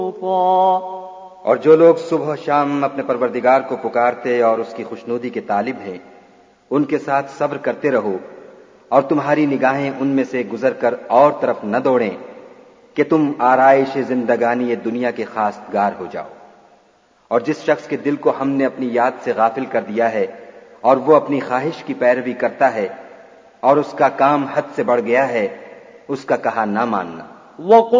और जो लोग सुबह शाम अपने परवरदिगार को पुकारते और उसकी खुशनुदी के तालिब हैं, उनके साथ सब्र करते रहो और तुम्हारी निगाहें उनमें से गुजर कर और तरफ न दौड़ें कि तुम आराइश जिंदगानी ये दुनिया के खासगार हो जाओ। और जिस शख्स के दिल को हमने अपनी याद से गाफिल कर दिया है और वो अपनी ख्वाहिश की पैरवी करता है और उसका काम हद से बढ़ गया है, उसका कहा ना मानना।